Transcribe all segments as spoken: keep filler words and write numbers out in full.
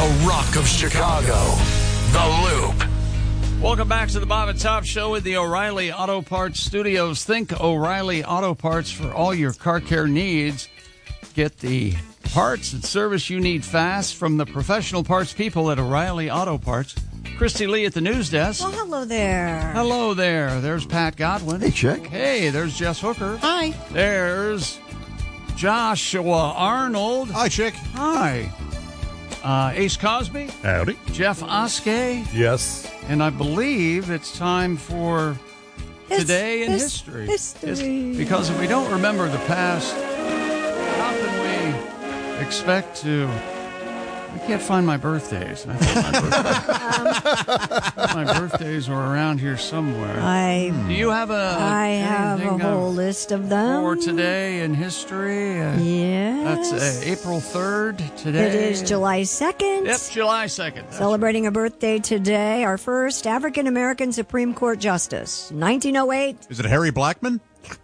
The Rock of Chicago, The Loop. Welcome back to the Bob and Tom Show in the O'Reilly Auto Parts Studios. Think O'Reilly Auto Parts for all your car care needs. Get the parts and service you need fast from the professional parts people at O'Reilly Auto Parts. Christy Lee at the news desk. Well, hello there. Hello there. There's Pat Godwin. Hey, Chick. Hey, there's Jess Hooker. Hi. There's Joshua Arnold. Hi, Chick. Hi. Uh, Ace Cosby. Howdy. Jeff Oskey. Yes. And I believe it's time for His- Today in his- History. history. It's- because if we don't remember the past, how can we expect to... I can't find my birthdays. I thought my, birthdays, my birthdays were around here somewhere. I Do you have a I have a anything, uh, whole list of them. for today in history? Uh, Yes. That's uh, April third today. It is July second. Yep, July second. That's Celebrating a birthday today, our first African-American Supreme Court Justice, nineteen oh eight. Is it Harry Blackman?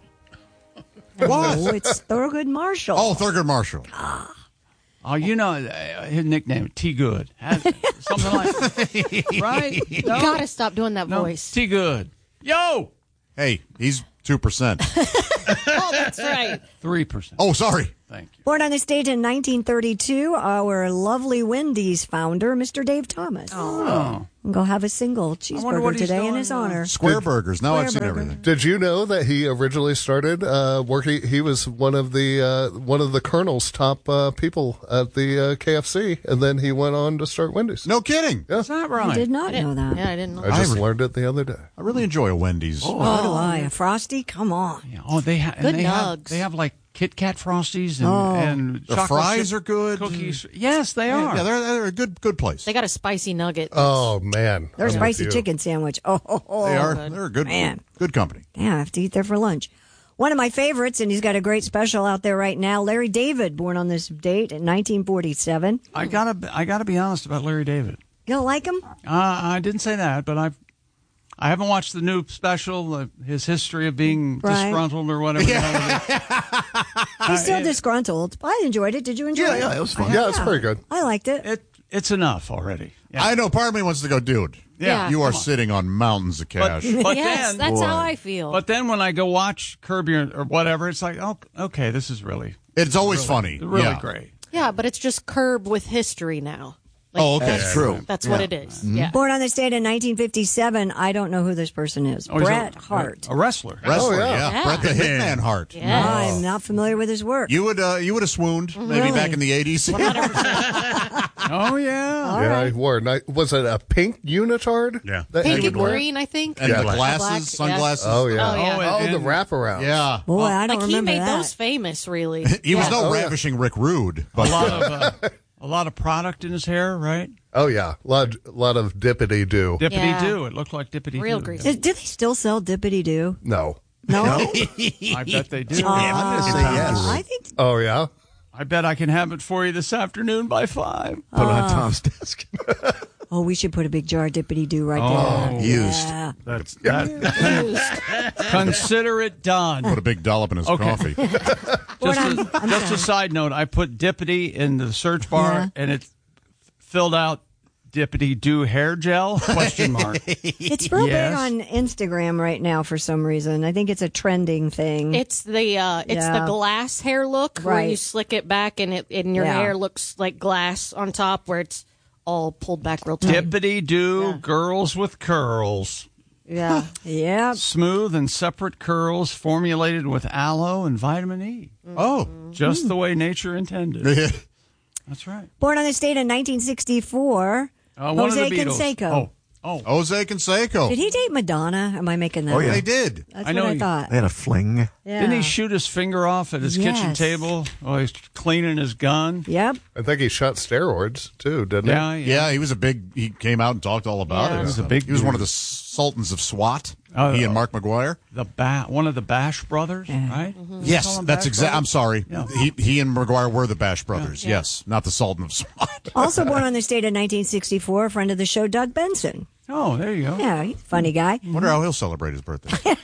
Oh, it's Thurgood Marshall. Oh, Thurgood Marshall. Oh, you know, uh, his nickname, T. Good. Has- Something like right? You No? gotta stop doing that No, voice. T. Good. Yo! Hey, he's two percent. Oh, that's right. three percent. Oh, sorry. Thank you. Born on this date in nineteen thirty-two, our lovely Wendy's founder, Mister Dave Thomas. Oh. And go have a single wonder cheeseburger what he's today in doing his now. honor. Square burgers. Now I've seen Square everything. burger. Did you know that he originally started uh, working? He was one of the uh, one of the Colonel's top uh, people at the uh, K F C, and then he went on to start Wendy's. No kidding. Yeah. Is that I right? did not know that. Yeah, I didn't know. I just I- learned it the other day. I really enjoy a Wendy's. So do I. A Frosty? Come on. Yeah. Oh, they, ha- and Good they have. nugs. They have like Kit Kat Frosties and, Oh. and The chocolate fries chip are good. Cookies. Yes, they Yeah, are. yeah, they're, they're a good good place. They got a spicy nugget. Oh man, Their I'm with spicy you. chicken sandwich. Oh, oh, oh. They are. They're a good Man. good company. Yeah, I have to eat there for lunch. One of my favorites, and he's got a great special out there right now. Larry David, born on this date in nineteen forty-seven. I gotta. I gotta be honest about Larry David. You don't like him? Uh, I didn't say that, but I've. I haven't watched the new special, uh, his history of being Right. disgruntled or whatever. the hell it is. He's still it- disgruntled. I enjoyed it. Did you enjoy Yeah, it? yeah, it was fun. Yeah, it's pretty good. I liked it. It it's enough already. Yeah. I know. Part of me wants to go, dude. Yeah. You are Come on. sitting on mountains of but, cash. but yes, then, that's how I feel. but then when I go watch Curb Your or whatever, it's like, oh, okay, this is really, it's always funny. really yeah. great. yeah, but it's just Curb with history now. Like, Oh, okay. that's True. That's what it is. Mm-hmm. Yeah. Born on this date in nineteen fifty-seven. I don't know who this person is. Oh, he's Bret a, Hart. a wrestler. Wrestler, Oh, yeah. yeah. Yeah. Bret the Hitman Hart. Yes. I'm not familiar with his work. You would uh, you would have swooned maybe Really? back in the eighties. Oh yeah. yeah, he wore. a ni- Was it a pink unitard? Yeah. that he Pink would and wear? green, I think. And Yeah. the Black. glasses, Black, sunglasses. Oh yeah. Oh, yeah. Oh, and- the wraparound. Yeah. Boy, I don't Like he remember made that. those famous, really. He was Yeah. no Oh, yeah. ravishing Rick Rude, A but lot of uh, a lot of product in his hair, right? Oh yeah. Lot lot of dippity do. Dippity Yeah. do. It looked like dippity Real do. greasy. Do they still sell Dippity Doo? No. No. I bet they do. Uh, say yes. I think Oh yeah. I bet I can have it for you this afternoon by five. put it on Tom's desk. Oh, we should put a big jar of Dippity Doo right Oh, there. used. Yeah. That's that. Consider it done. Put a big dollop in his Okay. coffee. Lord, Just, I'm- a, I'm just a sorry. side note, I put Dippity in the search bar, Yeah. and it filled out Dippity Do hair gel? Question mark. It's real Yes. big on Instagram right now for some reason. I think it's a trending thing. It's the uh, it's Yeah. the glass hair look where you Right. slick it back and it and your Yeah. hair looks like glass on top where it's all pulled back real tight. Dippity Do girls with curls. Yeah. yeah. Smooth and separate curls formulated with aloe and vitamin E. Oh. Just the way nature intended. Yeah. That's right. Born on this date in nineteen sixty-four, Uh, one Jose of the Beatles. Canseco. Oh, oh. Jose Canseco. Did he date Madonna? Am I making that Oh, up? yeah. They did. That's I know what I he- thought. They had a fling. Yeah. Didn't he shoot his finger off at his kitchen Yes. table while he's cleaning his gun? Yep. I think he shot steroids too, didn't Yeah, he? Yeah, he was a big. He came out and talked all about Yeah. it. He was a big He was one of dude. the sultans of SWAT. Oh, he oh. and Mark McGuire. The ba- one of the Bash brothers, Yeah. right? Yes, Call him that's Bash exact. I'm brothers? sorry. Yeah. He he and McGuire were the Bash brothers. Yes, not the sultan of SWAT. Also born on this date in nineteen sixty-four, a friend of the show, Doug Benson. Oh, there you go. Yeah, he's a funny guy. Wonder how he'll celebrate his birthday.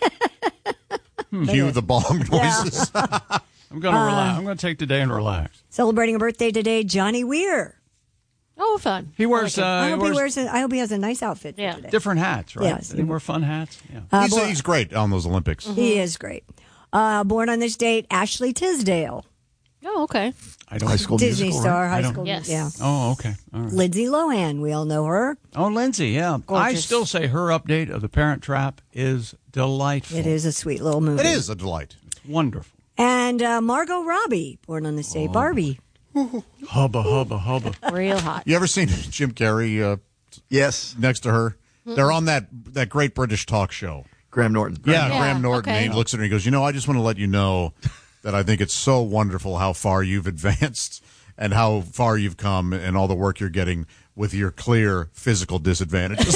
Cue the bong noises. I'm going to relax. I'm going to take the day and relax. Celebrating a birthday today, Johnny Weir. Oh, fun. He wears, I like uh, I he hope wears he wears. A, I hope he has a nice outfit for Yeah. today. different hats, right? Yes. Does he wear fun hats? Yeah. Uh, he's, bo- he's great on those Olympics. He is great. Uh, born on this date, Ashley Tisdale, Oh, okay. I don't. High School Disney Musical, star, right? high I don't- school. Yes. Yeah. Oh, okay. All right. Lindsay Lohan, we all know her. Oh, Lindsay, yeah. I Gorgeous. still say her update of The Parent Trap is delightful. It is a sweet little movie. It is a delight. Wonderful. And uh, Margot Robbie, born on this Oh. date, Barbie. Hubba, hubba, hubba. Real hot. You ever seen Jim Carrey uh, Yes, next to her? They're on that that great British talk show. Graham Norton. Yeah, Yeah, Graham Norton. okay. He looks at her and he goes, you know, I just want to let you know that I think it's so wonderful how far you've advanced and how far you've come and all the work you're getting with your clear physical disadvantages.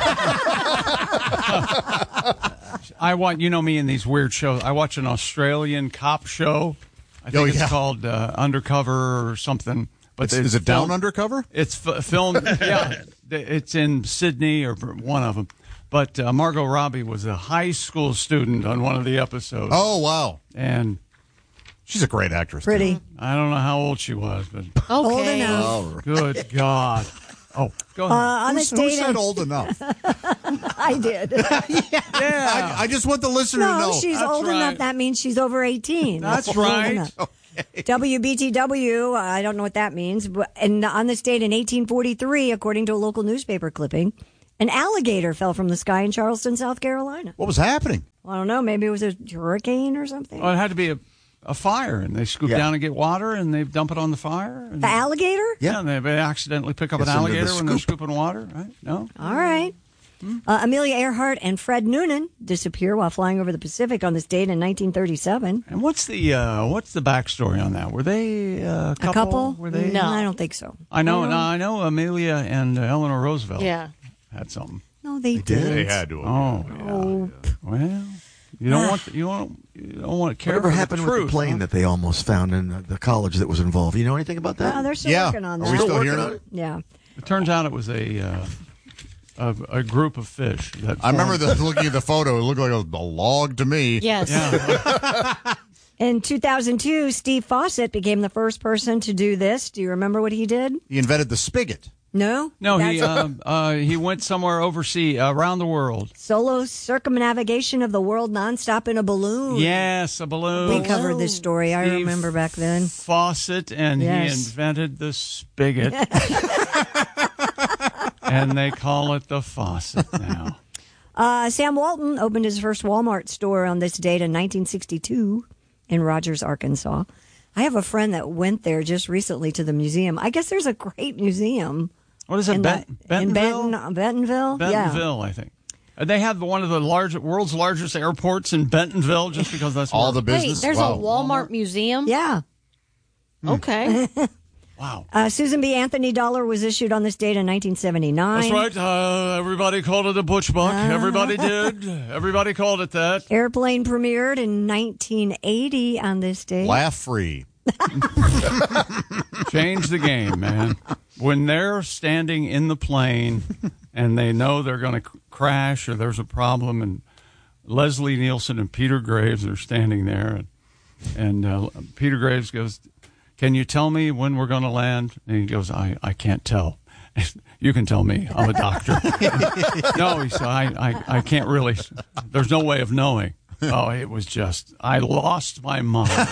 I want, you know me in these weird shows. I watch an Australian cop show. I think Oh, it's yeah. called uh, Undercover or something. But It's- it's is it Down filmed- Undercover? It's f- filmed. Yeah, it's in Sydney or one of them. But uh, Margot Robbie was a high school student on one of the episodes, Oh, wow. and She's a great actress. too. Pretty. I don't know how old she was, but Okay. Old enough. good God! Oh, go Uh, ahead. on Who, this who date, said old enough? I did. yeah, I, I just want the listener to No, know. she's That's old right. enough. That means she's over eighteen. That's old right. enough. W B T W, I don't know what that means. But, and on this date in eighteen forty-three, according to a local newspaper clipping, an alligator fell from the sky in Charleston, South Carolina. What was happening? I don't know. Maybe it was a hurricane or something. Well, it had to be a, a fire, and they scoop Yeah. down and get water, and they dump it on the fire. And, The alligator? yeah, and they, they accidentally pick up Gets an into the alligator when they're scoop. scooping water, right? No? All right. Uh, Amelia Earhart and Fred Noonan disappear while flying over the Pacific on this date in nineteen thirty-seven. And what's the uh, what's the backstory on that? Were they uh, a couple? A couple? Were they? No. I don't think so. I know. No, I know. Amelia and uh, Eleanor Roosevelt. Yeah. had something. No, they, did? didn't. They had to. Have. Oh, yeah. Well, you don't want you don't you don't want to care. Whatever for happened the with truth, the plane huh? that they almost found in the- the college that was involved? You know anything about that? Oh, they're still Yeah. working on Are that. we still working hearing on it? it? Yeah. It turns out it was a uh, a, a group of fish. That I remember formed- the, looking at the photo. It looked like a, a log to me. Yes. Yeah. In two thousand two, Steve Fawcett became the first person to do this. Do you remember what he did? He invented the spigot. No? No, he That's um, uh, he went somewhere overseas, uh, around the world. solo circumnavigation of the world nonstop in a balloon. Yes, a balloon. We covered this story. I Steve remember back then. Fawcett, and Yes. he invented the spigot. And they call it the faucet now. Uh, Sam Walton opened his first Walmart store on this date in nineteen sixty-two in Rogers, Arkansas. I have a friend that went there just recently to the museum. I guess there's a great museum. What is it, in, Bent- the, in Bentonville? Benton, Bentonville? Yeah. Bentonville, I think. Uh, They have one of the large, world's largest airports in Bentonville, just because that's All where- the Wait, business. there's wow. a Walmart museum? Yeah. Okay. Wow. Uh, Susan B. Anthony dollar was issued on this date in nineteen seventy-nine. That's right. Uh, everybody called it a butch buck. Everybody did. Everybody called it that. Airplane premiered in nineteen eighty on this date. Laugh free. Change the game, man. When they're standing in the plane and they know they're going to crash or there's a problem, and Leslie Nielsen and Peter Graves are standing there, and, and uh, Peter Graves goes, "Can you tell me when we're going to land?" And he goes, I, I can't tell. You can tell me. I'm a doctor. No, he said, I, I, I can't really. There's no way of knowing. Oh, it was just, I lost my mind.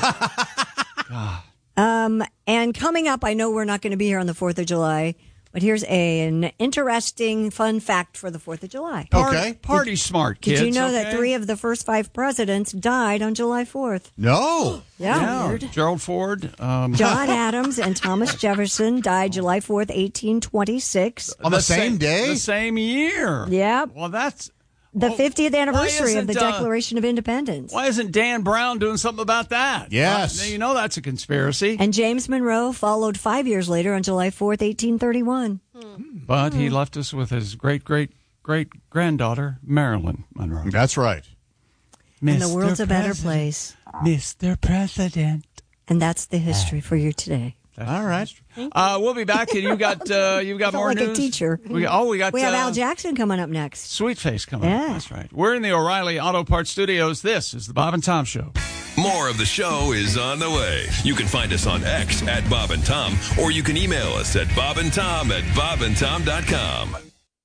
Um, and coming up, I know we're not going to be here on the fourth of July, but here's a, an interesting fun fact for the fourth of July. Party, Okay. Party smart, kids. Did you know that okay? three of the first five presidents died on July fourth? No. Yeah. Yeah, Gerald Ford. Um, John Adams and Thomas Jefferson died July fourth, eighteen twenty-six. On the, same day? The same year. Yep. Well, that's. The well, fiftieth anniversary of isn't, the uh, Declaration of Independence. Why isn't Dan Brown doing something about that? Yes. Uh, you know that's a conspiracy. And James Monroe followed five years later on July fourth, eighteen thirty-one. But he left us with his great, great, great granddaughter, Marilyn Monroe. That's right. And the world's a better President, place. Mister President. And that's the history for you today. All right. Uh, we'll be back, and you got uh, you got Felt more like a news. teacher. We got, oh, we got We have uh, Al Jackson coming up next. Sweet Face coming Yeah. up. That's right. We're in the O'Reilly Auto Parts Studios. This is the Bob and Tom Show. More of the show is on the way. You can find us on X at Bob and Tom, or you can email us at bobandtom at bobandtom dot com.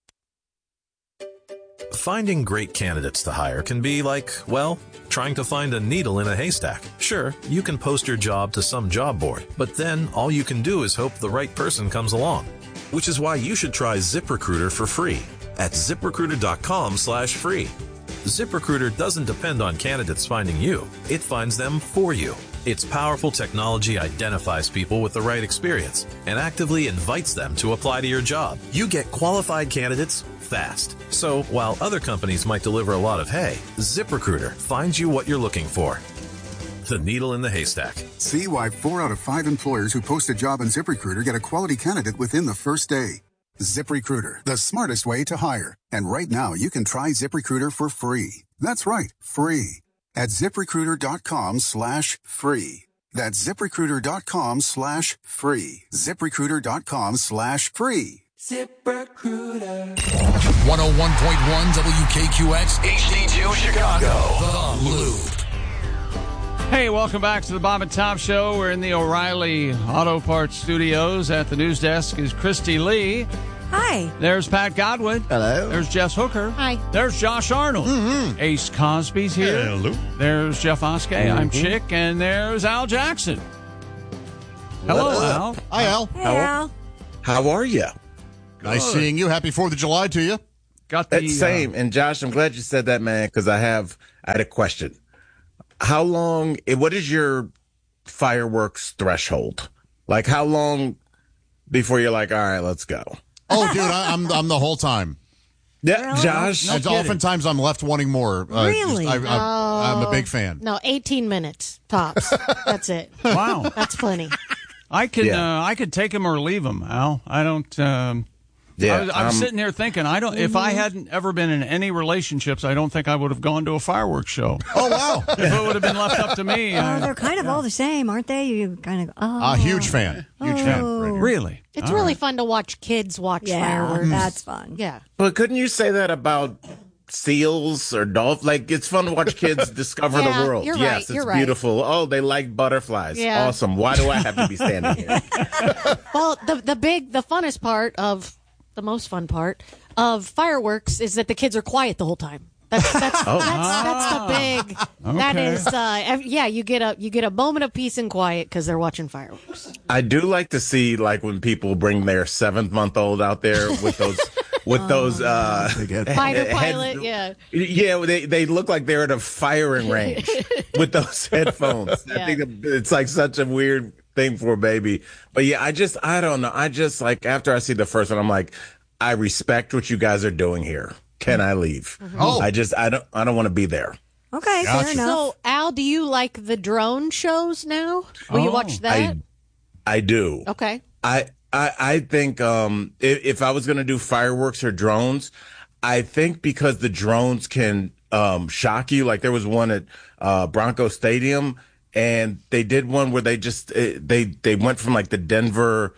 Finding great candidates to hire can be like, well, trying to find a needle in a haystack. Sure, you can post your job to some job board, but then all you can do is hope the right person comes along. Which is why you should try ZipRecruiter for free at ziprecruiter.com slash free. ZipRecruiter doesn't depend on candidates finding you. It finds them for you. Its powerful technology identifies people with the right experience and actively invites them to apply to your job. You get qualified candidates fast. So while other companies might deliver a lot of hay, ZipRecruiter finds you what you're looking for. The needle in the haystack. See why four out of five employers who post a job on ZipRecruiter get a quality candidate within the first day. ZipRecruiter, the smartest way to hire. And right now, you can try ZipRecruiter for free. That's right, free. At ZipRecruiter.com slash free. That's ZipRecruiter.com slash free. ZipRecruiter.com slash free. ZipRecruiter. one oh one point one W K Q X H D two Chicago. The Loop. Hey, welcome back to the Bob and Tom Show. We're in the O'Reilly Auto Parts studios. At the news desk is Christy Lee. Hi. There's Pat Godwin. Hello. There's Jess Hooker. Hi. There's Josh Arnold. Mm-hmm. Ace Cosby's here. Hello. There's Jeff Oskey. Mm-hmm. I'm Chick. And there's Al Jackson. Hello, Al. Hi, Al. Hey, Al. How are you? Nice seeing you. Happy fourth of July to you. Got the That same. uh, and Josh, I'm glad you said that, man, because I have I had a question. How long? What is your fireworks threshold? Like, how long before you're like, all right, let's go? Oh, dude, I, I'm I'm the whole time. Yeah, Really? Josh. No And kidding. oftentimes I'm left wanting more. Uh, Really? just- I, I, I'm a big fan. No, eighteen minutes tops. That's it. Wow. That's plenty. I could Yeah. uh, I could take him or leave him, Al. I don't. Um, Yeah, I was, I was um, sitting here thinking, I don't. If I hadn't ever been in any relationships, I don't think I would have gone to a fireworks show. Oh, wow. If it would have been left up to me, Oh, I- they're kind of all the same, aren't they? You kind of, oh. A huge fan. Huge fan. Oh. Right here. really. It's All really right. fun to watch kids watch Yeah, fireworks. that's fun. Yeah. But couldn't you say that about seals or dolphins? Like, it's fun to watch kids discover Yeah, the world. you're yes, right, it's you're right. beautiful. Oh, they like butterflies. Yeah. Awesome. Why do I have to be standing here? Well, the the big, the funnest part of the most fun part of fireworks is that the kids are quiet the whole time. That's that's Oh. that's, that's the big. That Okay. is, uh, ev- yeah. You get a you get a moment of peace and quiet because they're watching fireworks. I do like to see, like, when people bring their seventh month old out there with those with those uh Fighter head- pilot, yeah. yeah they they look like they're at a firing range with those headphones. I Yeah. think it's like such a weird thing for a baby. But yeah, I just I don't know. I just, like, after I see the first one, I'm like, I respect what you guys are doing here. Can I leave? Oh. I just I don't I don't want to be there. Okay, Gotcha. fair enough. So, Al, do you like the drone shows now? Will you Oh. watch that? I I do. Okay. I, I, I think um, if, if I was going to do fireworks or drones, I think because the drones can um, shock you. Like, there was one at uh, Bronco Stadium, and they did one where they just uh, they they went from, like, the Denver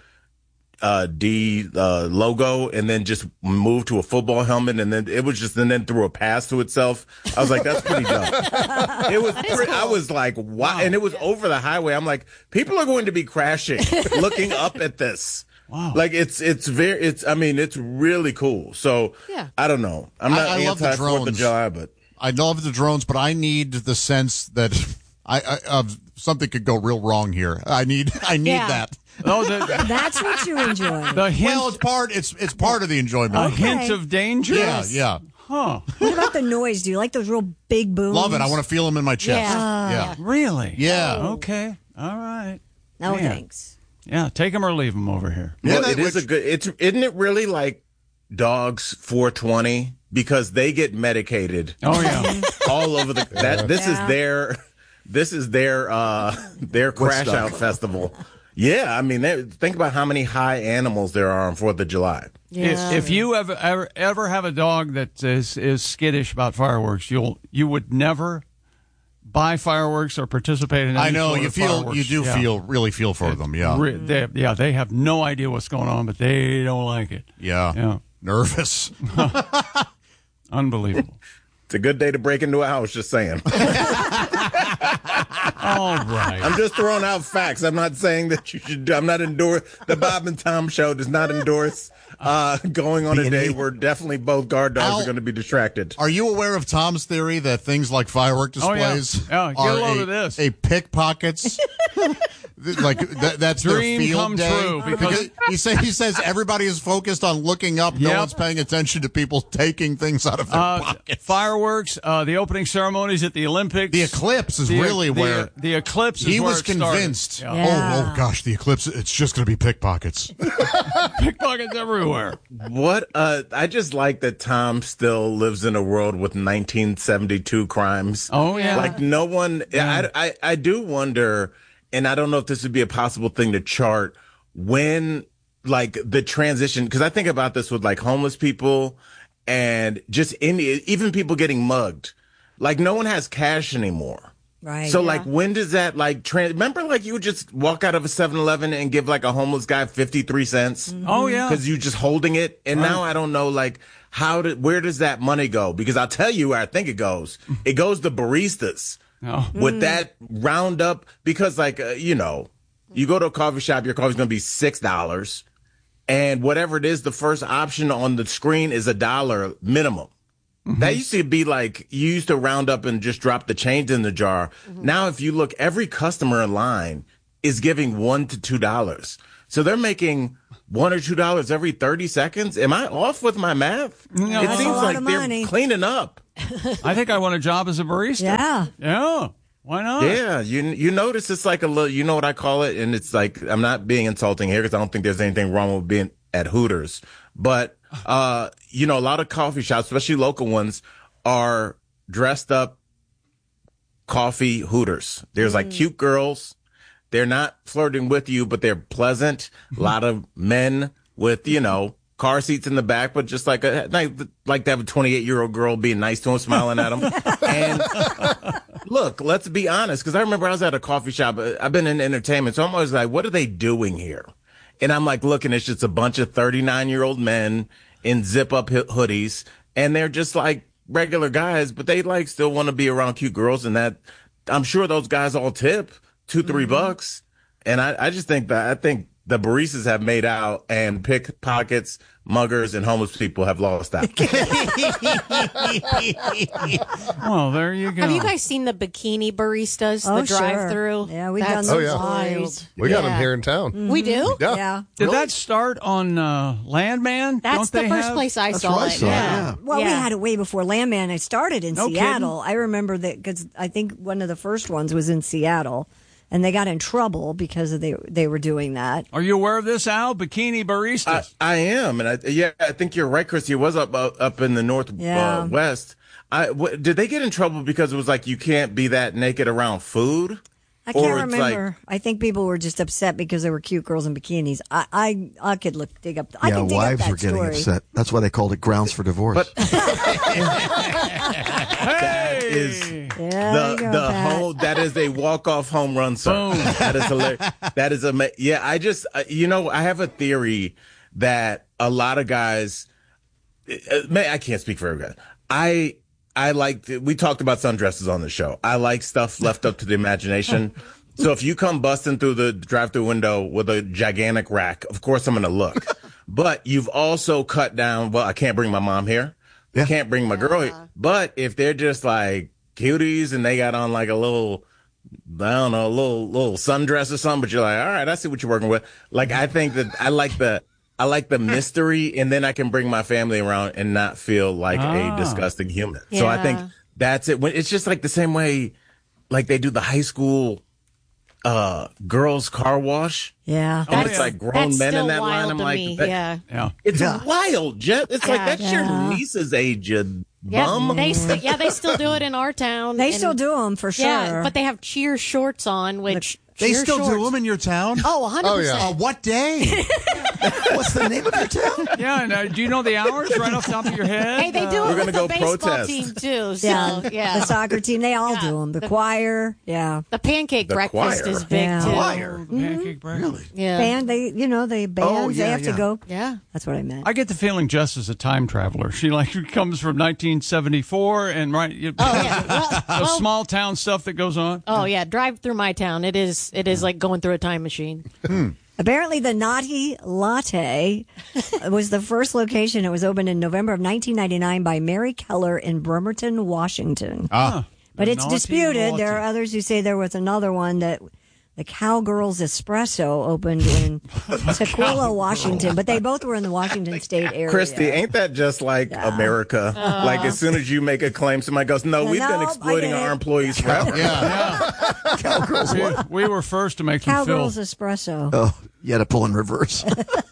uh, D uh, logo and then just moved to a football helmet, and then it was just and then threw a pass to itself. I was like, that's pretty dumb. It was. Pretty, I was like, wow. And it was over the highway. I'm like, people are going to be crashing, looking up at this. Wow. Like, it's it's very it's. I mean, it's really cool. So Yeah. I don't know. I'm not I, I love the anti Fourth of drones. July, but I love the drones, but I need the sense that I, I uh, something could go real wrong here. I need I need Yeah. that. Oh, the, That's what you enjoy. the hint, Well, it's part it's it's part of the enjoyment. a Okay. hint of danger. Yeah, yeah. Huh? What about the noise? Do you like those real big booms? Love it. I want to feel them in my chest. Yeah. Yeah. Really? Yeah. Okay. All right. No Man. thanks. Yeah. Take him or leave him over here. Yeah, well, that- it is which- a good. It's isn't it really like dogs four twenty because they get medicated Oh yeah. all over the. That this Yeah. is their. This is their uh their crash Woodstock. out festival. Yeah, I mean, they, think about how many high animals there are on Fourth of July. Yeah. If, if you ever, ever ever have a dog that is is skittish about fireworks, you'll you would never buy fireworks or participate in. Any I know sort you of feel fireworks. you do Yeah. feel really feel for them. Yeah. Re- they, yeah, they have no idea what's going on, but they don't like it. Yeah. Yeah. Nervous. Unbelievable. It's a good day to break into a house. Just saying. All right. I'm just throwing out facts. I'm not saying that you should. I'm not endorse. The Bob and Tom Show does not endorse uh, going on a day where definitely both guard dogs Al, are going to be distracted. Are you aware of Tom's theory that things like firework displays oh, yeah. Yeah, get are a load a, of this. a pickpockets? Like that, that's Dream their field come day. true, because- he says he says everybody is focused on looking up. No Yep. one's paying attention to people taking things out of their Uh, pockets. Fireworks, uh, the opening ceremonies at the Olympics. The eclipse is The- really the- where the eclipse is he where was it started. convinced. Yeah. Yeah. Oh, oh gosh, the eclipse. It's just going to be pickpockets. Pickpockets everywhere. What? Uh, I just like that Tom still lives in a world with nineteen seventy-two crimes. Oh, yeah. Like no one. I, I I do wonder, and I don't know if this would be a possible thing to chart when, like the transition. Because I think about this with like homeless people and just any, even people getting mugged. Like no one has cash anymore. Right. So yeah. like when does that like trans? Remember like you would just walk out of a seven eleven and give like a homeless guy fifty-three cents. Oh, yeah. Because you just holding it. And Right. now I don't know, like, how did, where does that money go? Because I'll tell you where I think it goes. It goes to baristas Oh. with that roundup. Because, like, uh, you know, you go to a coffee shop, your coffee's going to be six dollars. And whatever it is, the first option on the screen is a dollar minimum. That used to be like, you used to round up and just drop the change in the jar. Now, if you look, every customer in line is giving one to two dollars. So they're making one or two dollars every thirty seconds. Am I off with my math? No. It That's a seems lot like of they're money. cleaning up. I think I want a job as a barista. Yeah. Yeah. Why not? Yeah, you you notice it's like a little, you know what I call it? And it's like, I'm not being insulting here because I don't think there's anything wrong with being at Hooters. But, uh, you know, a lot of coffee shops, especially local ones, are dressed up coffee Hooters. There's like cute girls. They're not flirting with you, but they're pleasant. A lot of men with, you know, car seats in the back, but just like a, like, like to have a twenty-eight year old girl being nice to him, smiling at him. And look, let's be honest, because I remember I was at a coffee shop. I've been in entertainment, so I'm always like, what are they doing here? And I'm like, looking, it's just a bunch of thirty-nine year old men in zip up hoodies, and they're just like regular guys, but they like still want to be around cute girls. And that, I'm sure those guys all tip two, three mm-hmm. bucks. And I, I just think that, I think the baristas have made out, and pickpockets, muggers, and homeless people have lost out. Well, there you go. Have you guys seen the bikini baristas, Oh, the drive-through? sure. Yeah, we've That's done Oh, yeah. wild. We got Yeah. them here in town. We do? Yeah. Yeah. Did that start on uh, Landman? That's Don't the they first have? place I That's saw where I it. saw it, yeah. Well, we Yeah. had it way before Landman. It started in No Seattle. I remember that because I think one of the first ones was in Seattle, and they got in trouble because of they they were doing that. Are you aware of this, Al? Bikini baristas. I, I am, and I, yeah, I think you're right, Christy. It was up uh, up in the north Yeah. uh, west. I w- did they get in trouble because it was like you can't be that naked around food? I can't Or it's remember. I think people were just upset because there were cute girls in bikinis. I I, I could look dig up. I yeah, can dig wives up that were getting story. upset. That's why they called it grounds for divorce. But Hey! is Yeah, the there you go, the Pat. whole that is a walk off home run, sir. Boom. That is hilarious. That is a yeah. I just uh, you know I have a theory that a lot of guys. Uh, may- I can't speak for every guy. I I like we talked about sundresses on the show. I like stuff left up to the imagination. So if you come busting through the drive-through window with a gigantic rack, of course I'm going to look. But you've also cut down. Well, I can't bring my mom here. Yeah. Can't bring my girl here. But if they're just like cuties and they got on like a little, I don't know, a little little sundress or something, but you're like, all right, I see what you're working with. Like I think that I like the I like the mystery, and then I can bring my family around and not feel like Ah. a disgusting human. So I think Yeah. that's it. When it's just like the same way, like they do the high school uh girls car wash. Yeah. And Oh, it's yeah. like grown That's men in still that line. wild I'm to like, me. that- Yeah. Yeah. it's Yeah. wild, Jet. It's like Yeah. that's Yeah. your niece's age, you Yeah, bum. they st- yeah they still do it in our town. They and- still do them for sure. Yeah, but they have cheer shorts on, which They sheer still shorts. do them in your town? Oh, one hundred percent. Oh, yeah. Uh, what day? What's the name of your town? Yeah, and uh, do you know the hours right off the top of your head? Hey, they do Uh, it We're with gonna the go baseball protest. team too. So Yeah, yeah, the soccer team, they all Yeah. do them. The, The- choir, yeah. The pancake The breakfast choir. is big Yeah. too. Choir. the pancake breakfast. Really? Yeah. Band, they, you know, they bands, Oh, yeah, they have yeah. to go. Yeah. That's what I meant. I get the feeling Jess is a time traveler. She like comes from nineteen seventy-four and right. You, Oh yeah. Well, the well, small town stuff that goes on. oh yeah. Drive through my town. It is. It is like going through a time machine. Apparently, the Naughty Latte was the first location. It was opened in November of nineteen ninety-nine by Mary Keller in Bremerton, Washington. Ah. But it's Naughty disputed. There are Latte. others who say there was another one that the Cowgirls Espresso opened in Tukwila, Washington. But they both were in the Washington State area. Christy, ain't that just like America? Like as soon as you make a claim, somebody goes, "No, we've No, been I exploiting get it. our employees forever." Yeah. Cowgirls. What? We, we were first to make them Cowgirls feel. Espresso. Oh, you had to pull in reverse.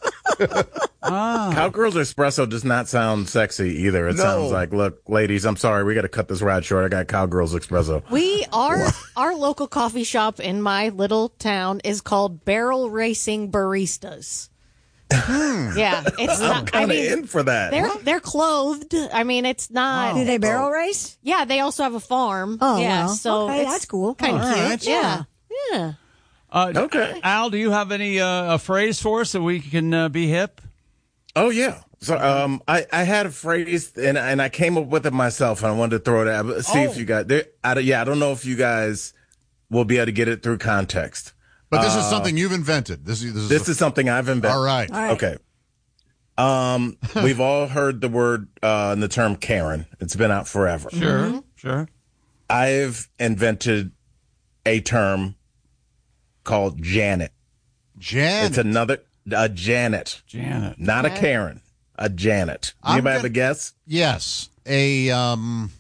Cowgirls Espresso does not sound sexy either. It No. sounds like, look, ladies, I'm sorry, we got to cut this ride short. I got Cowgirls Espresso. We are our local coffee shop in my little town is called Barrel Racing Baristas. yeah, it's not. I Kind of mean, in for that. they're they're clothed. I mean, it's not. Do they barrel race? Yeah, they also have a farm. Oh, yeah, well. so Okay, it's that's cool. Kind of All cute. right. Yeah, yeah. Uh, Okay. Al, do you have any uh, a phrase for us that we can uh, be hip? Oh yeah. So um, I, I had a phrase and and I came up with it myself and I wanted to throw it out. See Oh. if you guys. There, I, don't- yeah, I don't know if you guys will be able to get it through context. But this is something you've invented. This is this is, This is something I've invented. all right. All right. Okay. Um, we've all heard the word uh, and the term Karen. It's been out forever. Sure, sure. I've invented a term called Janet. Janet. It's another a Janet, Janet. not a Karen, a Janet. I'm Anybody have gonna- a guess? Yes. A um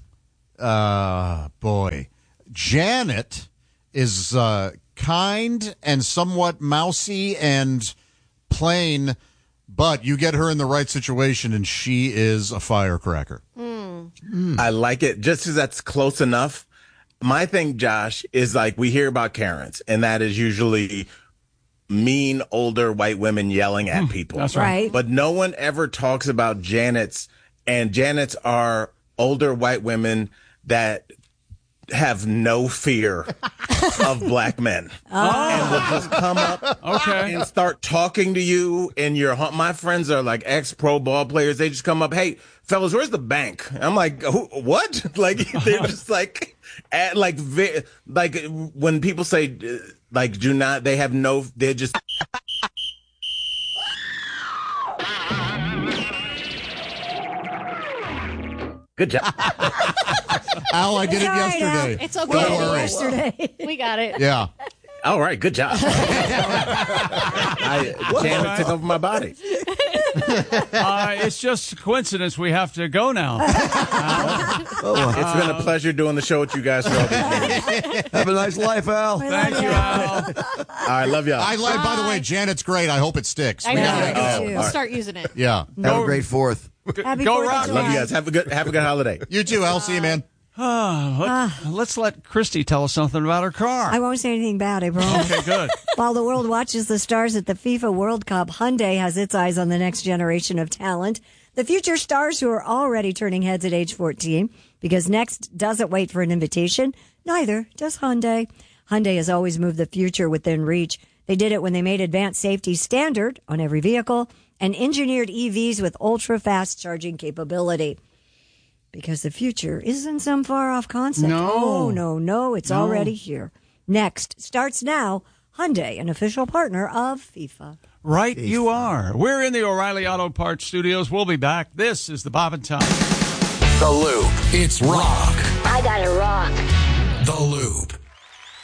uh boy. Janet is uh kind and somewhat mousy and plain, but you get her in the right situation and she is a firecracker. I like it just because that's close enough. My thing, Josh, is like we hear about Karens, and that is usually mean older white women yelling at people. That's right. Right. But no one ever talks about Janets, and Janets are older white women that have no fear of black men. And will just come up Okay. and start talking to you and your hu- my friends are like ex pro ball players. They just come up, "Hey, fellas, where's the bank?" I'm like, Who, "What?" Like they're just like at, like ve- like when people say uh, like do not they have no they're just Good job. Al, I did It's it all right, yesterday. Al. It's okay. Don't Did it worry. yesterday. We got it. Yeah. All right, good job. I, Janet took over my body. Uh, it's just a coincidence we have to go now. It's been a pleasure doing the show with you guys for all these years. Have a nice life, Al. Thank you, Al. All right, love y'all. I like by the way, Janet's great. I hope it sticks. I We know. gotta make it- Oh, We'll all right. start using it. Yeah. Have a great fourth. Happy Go Fourth of Rock. July. Love you guys. Have a good have a good holiday. You too, Al. See you, man. Uh, let, let's let Christy tell us something about her car. I won't say anything bad, I promise. Okay, good. While the world watches the stars at the FIFA World Cup, Hyundai has its eyes on the next generation of talent, the future stars who are already turning heads at age fourteen, because Next doesn't wait for an invitation. Neither does Hyundai. Hyundai has always moved the future within reach. They did it when they made advanced safety standard on every vehicle and engineered E Vs with ultra-fast charging capability. Because the future isn't some far-off concept. No. Oh, no, no. It's No. already here. Next starts now. Hyundai, an official partner of FIFA. Right, you are. We're in the O'Reilly Auto Parts studios. We'll be back. This is the Bob and Tom. The Loop. It's rock. I gotta rock. The Loop.